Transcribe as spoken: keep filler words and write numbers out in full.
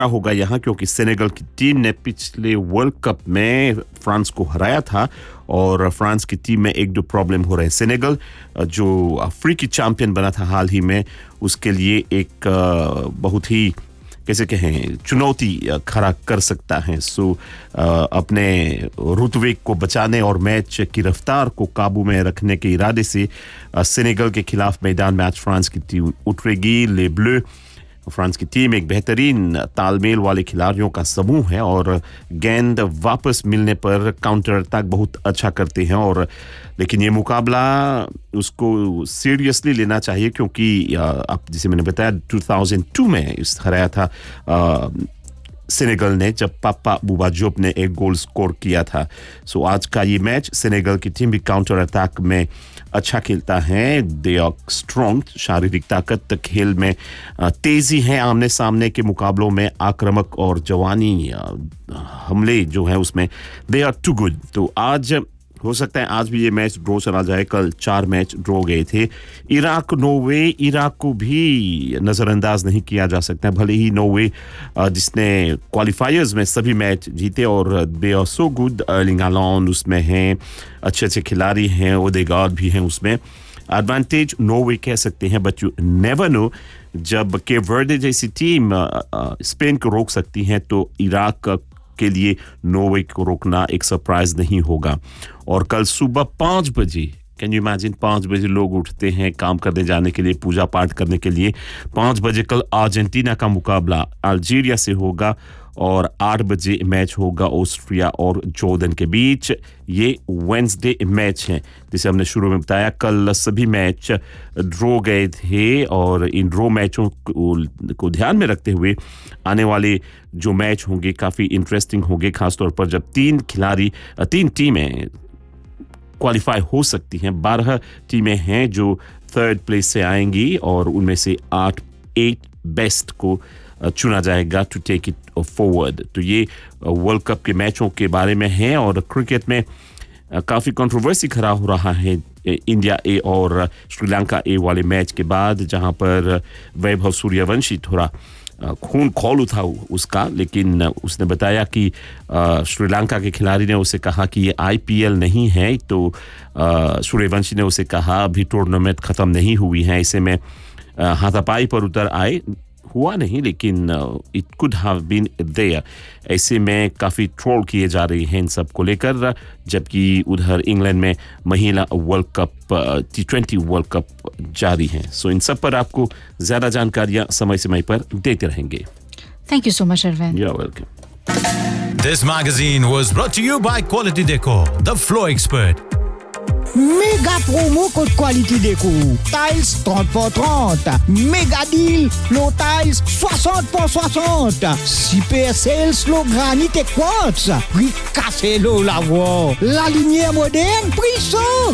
होगा यहाँ क्योंकि सेनेगल की टीम ने पिछले वर्ल्ड कप में फ्रांस को हराया था और फ्रांस की टीम में एक दो प्रॉब्लम हो रहे हैं। सेनेगल जो अफ्रीकी चैंपियन बना था हाल ही में, उसके लिए एक बहुत ही कैसे कहें चुनौती खड़ा कर सकता है। सो अपने रुतबे को बचाने और मैच की रफ्तार को काबू में रखने के इरादे से सेनेगल के खिलाफ मैदान में आज फ्रांस की टीम उतरेगी। ले ब्लू फ्रांस की टीम एक बेहतरीन तालमेल वाले खिलाड़ियों का समूह है और गेंद वापस मिलने पर काउंटर अटैक बहुत अच्छा करते हैं। और लेकिन ये मुकाबला उसको सीरियसली लेना चाहिए क्योंकि अब जैसे मैंने बताया दो हज़ार दो में इस हराया था आ, सेनेगल ने जब पापा बुबा जोप ने एक गोल स्कोर किया था। सो आज का ये मैच सेनेगल की टीम भी काउंटर अटैक में अच्छा खेलता है। दे आर स्ट्रॉन्ग, शारीरिक ताकत खेल में तेजी है, आमने सामने के मुकाबलों में आक्रामक और जवानी हमले जो है उसमें दे आर टू गुड। तो आज हो सकता है आज भी ये मैच ड्रॉ चला जाए। कल चार मैच ड्रॉ गए थे। इराक नॉर्वे, इराक को भी नज़रअंदाज नहीं किया जा सकता। भले ही नॉर्वे जिसने क्वालिफायर्स में सभी मैच जीते और they are so good, Erling Haaland उसमें हैं, अच्छे अच्छे खिलाड़ी हैं, ओदेगार्ड भी हैं उसमें। एडवांटेज नॉर्वे कह सकते हैं, बट यू नेवर नो, जब केप वर्डे जैसी टीम स्पेन को रोक सकती है तो इराक के लिए नॉर्वे को रोकना एक सरप्राइज नहीं होगा। और कल सुबह पाँच बजे, कैन यू इमेजिन, पाँच बजे लोग उठते हैं काम करने जाने के लिए, पूजा पाठ करने के लिए। पाँच बजे कल अर्जेंटीना का मुकाबला अल्जीरिया से होगा और आठ बजे मैच होगा ऑस्ट्रिया और जॉर्डन के बीच। ये वेडनेसडे मैच है जिसे हमने शुरू में बताया। कल सभी मैच ड्रॉ गए थे और इन ड्रॉ मैचों को ध्यान में रखते हुए आने वाले जो मैच होंगे काफ़ी इंटरेस्टिंग होंगे, खासतौर पर जब तीन खिलाड़ी तीन टीमें क्वालिफाई हो सकती हैं। बारह टीमें हैं जो थर्ड प्लेस से आएंगी और उनमें से आठ एट बेस्ट को चुना जाएगा टू टेक इट फॉरवर्ड। तो ये वर्ल्ड कप के मैचों के बारे में है। और क्रिकेट में काफ़ी कंट्रोवर्सी खड़ा हो रहा है इंडिया ए और श्रीलंका ए वाले मैच के बाद, जहां पर वैभव सूर्यवंशी थोड़ा खून खौल था उसका, लेकिन उसने बताया कि श्रीलंका के खिलाड़ी ने उसे कहा कि ये आईपीएल नहीं है। तो सूर्यवंशी ने उसे कहा अभी टूर्नामेंट ख़त्म नहीं हुई है, ऐसे में हाथापाई पर उतर आए, हुआ नहीं लेकिन it could have been there. ऐसे में काफ़ी ट्रोल किए जा रहे हैं इन सब को लेकर, जबकि उधर इंग्लैंड में महिला world cup T twenty world cup जारी है। सो इन सब पर आपको ज़्यादा जानकारियाँ समय समय पर देते रहेंगे। Thank you so much Arvind. You are welcome. This magazine was brought to you by Quality Decor, the floor expert. Méga promo code qualité déco. Tiles trente pour trente. Méga deal. Low tiles soixante pour soixante. Super sales low granite et quartz. Prix cassé l'eau la voix. La lumière moderne, prix ça.